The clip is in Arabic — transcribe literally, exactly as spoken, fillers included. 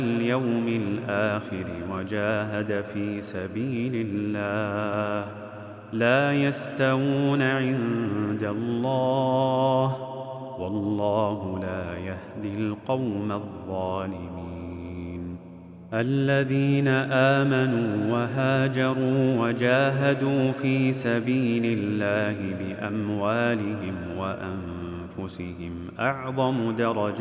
اليوم الآخر وجاهد في سبيل الله لا يستوون عند الله، والله لا يهدي القوم الظالمين. الذين آمنوا وهاجروا وجاهدوا في سبيل الله بأموالهم وأنفسهم أعظم درجة